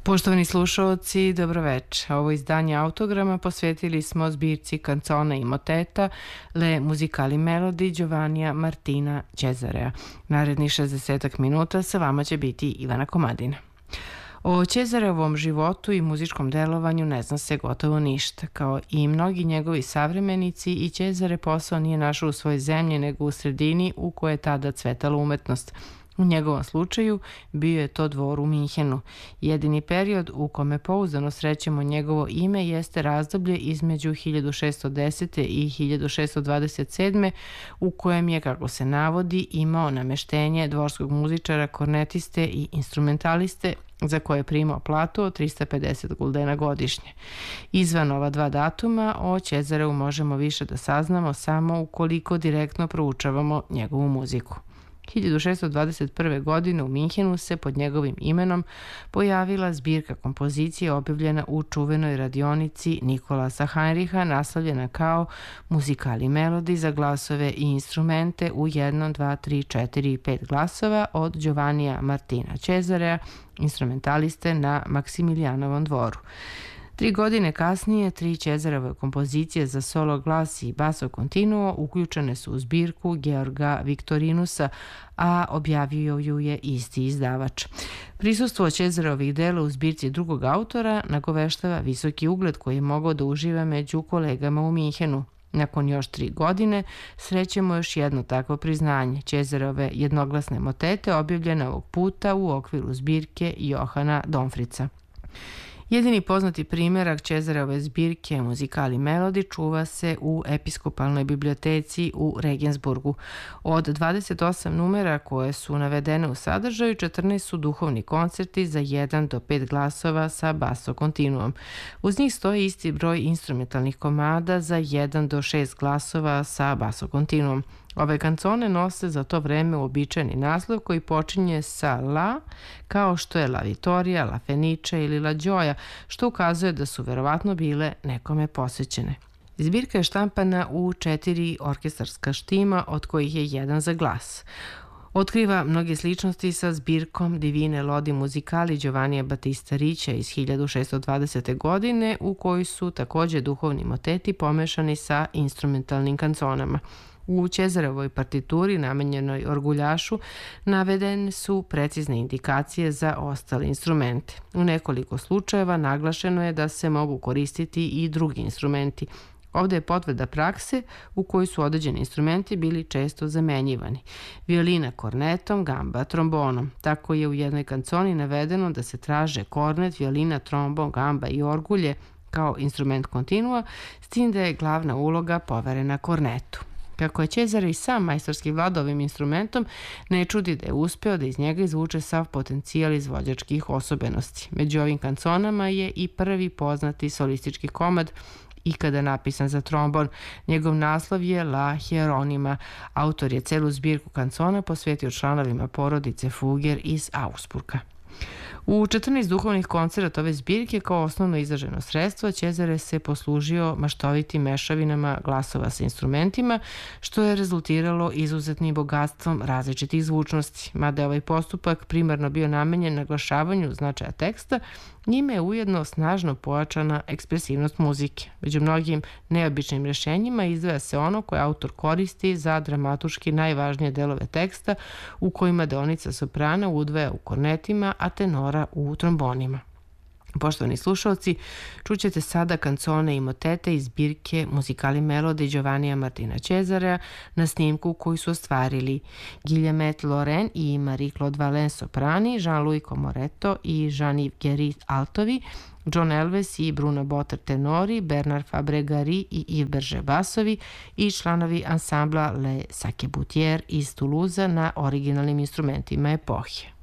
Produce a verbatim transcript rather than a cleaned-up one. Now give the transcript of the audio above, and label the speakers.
Speaker 1: Poštovani slušaoci, dobroveče. Ovo izdanje Autograma posvetili smo zbirci kancona i moteta Le Musicali Melodi Giovannija Martina Cesarea. Narednih šezdesetak minuta sa vama će biti Ivana Komadina. O Cesareovom životu i muzičkom delovanju ne zna se gotovo ništa. Kao i mnogi njegovi savremenici, i Cesare posao nije našao u svojoj zemlji nego u sredini u kojoj je tada cvetala umetnost. U njegovom slučaju bio je to dvor u Minhenu. Jedini period u kome pouzdano srećemo njegovo ime jeste razdoblje između hiljadu šeststo desete. i hiljadu šeststo dvadeset sedme. u kojem je, kako se navodi, imao nameštenje dvorskog muzičara, kornetiste i instrumentaliste, za koje je primao platu od trista pedeset guldena godišnje. Izvan ova dva datuma o Cesareu možemo više da saznamo samo ukoliko direktno proučavamo njegovu muziku. hiljadu šeststo dvadeset prve. godine u Minhenu se pod njegovim imenom pojavila zbirka kompozicije objavljena u čuvenoj radionici Nikolasa Heinricha, naslovljena kao Musicali Melodi za glasove i instrumente u jedno, dva, tri, četiri i pet glasova od Giovannija Martina Cesarea, instrumentaliste na Maksimilijanovom dvoru. Tri godine kasnije, tri Cesareve kompozicije za solo glas i basso continuo uključene su u zbirku Georga Victorinusa, a objavio ju je isti izdavač. Prisustvo Cesareovih dela u zbirci drugog autora nagoveštava visoki ugled koji je mogao da uživa među kolegama u Minhenu. Nakon još tri godine srećemo još jedno takvo priznanje, Cesareove jednoglasne motete objavljene ovog puta u okviru zbirke Johana Domfrica. Jedini poznati primerak Cesareove zbirke Musicali Melodi čuva se u episkopalnoj biblioteci u Regensburgu. Od dvadeset osam numera koje su navedene u sadržaju, četrnaest su duhovni koncerti za jedan do pet glasova sa basso continuom. Uz njih stoji isti broj instrumentalnih komada za jedan do šest glasova sa basso continuom. Ove kancone nose za to vreme uobičajeni naslov koji počinje sa La, kao što je La Vittoria, La Fenice ili La Gioia, što ukazuje da su verovatno bile nekome posvećene. Zbirka je štampana u četiri orkestarska štima, od kojih je jedan za glas. Otkriva mnoge sličnosti sa zbirkom Divine Lodi Musicali Giovannija Battista Riccia iz hiljadu šeststo dvadesete. godine, u kojoj su takođe duhovni moteti pomešani sa instrumentalnim kanconama. U Cesareovoj partituri namenjenoj orguljašu navedene su precizne indikacije za ostale instrumente. U nekoliko slučajeva naglašeno je da se mogu koristiti i drugi instrumenti. Ovde je potvrda prakse u kojoj su određeni instrumenti bili često zamenjivani. Violina kornetom, gamba trombonom. Tako je u jednoj kanconi navedeno da se traže kornet, violina, trombon, gamba i orgulje kao instrument kontinua, s tim da je glavna uloga poverena kornetu. Kako je Cesare i sam majstorski vladao ovim instrumentom, ne čudi da je uspeo da iz njega izvuče sav potencijal izvođačkih osobenosti. Među ovim kanconama je i prvi poznati solistički komad ikada napisan za trombon. Njegov naslov je La Hieronima. Autor je celu zbirku kancona posvetio članovima porodice Fugger iz Augsburga. U četrnaest duhovnih koncerata ove zbirke kao osnovno izraženo sredstvo Cesare se poslužio maštovitim mešavinama glasova sa instrumentima, što je rezultiralo izuzetnim bogatstvom različitih zvučnosti. Mada je ovaj postupak primarno bio namenjen naglašavanju značaja teksta, njime je ujedno snažno pojačana ekspresivnost muzike. Među mnogim neobičnim rešenjima izdvaja se ono koje autor koristi za dramatuški najvažnije delove teksta, u kojima deonica soprana udvaja u kornetima, a tenora u trombonima. Poštovani slušalci, čućete sada kancone i motete iz zbirke Musicali Melodi Giovannija Martina Cesarea na snimku koju su ostvarili Guillemette Lauren i Marie-Claude Valens soprani, Jean-Louis Comoretto i Jean-Yves Guéry altovi, John Elves i Bruno Botter tenori, Bernard Fabre-Gary i Yves Berger basovi i članovi ansambla Les Saqueboutiers iz Toulouse na originalnim instrumentima epohe.